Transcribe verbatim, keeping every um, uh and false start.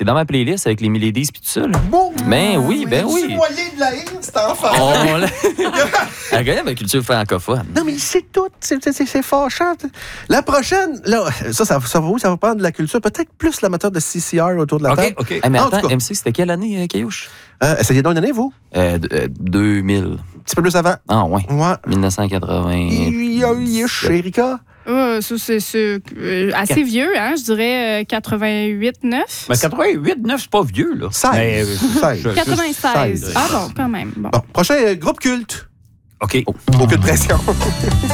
c'est dans ma playlist avec les Miladies et tout ça. Là. Bon, Ben oui, ben oui. C'est moyen de la haïr, cet enfant. On l'a... Elle connaît ma culture francophone. Non, mais c'est tout. C'est, c'est, c'est fâchant. La prochaine, là, ça, ça, ça, va, ça va prendre de la culture. Peut-être plus l'amateur de C C R autour de la table. OK, OK. Hey, mais En attends, tout cas. M C, c'était quelle année, euh, Caillouche? Euh, essayez donc une année, vous? Euh, d- euh, deux mille. Un petit peu plus avant. Ah, ouais. Ouais. dix-neuf cent quatre-vingts. Yish, Erika? Euh, ça, c'est, c'est euh, assez vieux, hein? Je dirais euh, quatre-vingt-huit neuf. Mais quatre-vingt-huit neuf, c'est pas vieux, là. seize. Mais, euh, seize. je- quatre-vingt-seize. seize. Ah bon, quand même. Bon. Bon, prochain euh, groupe culte. OK. Aucune pression.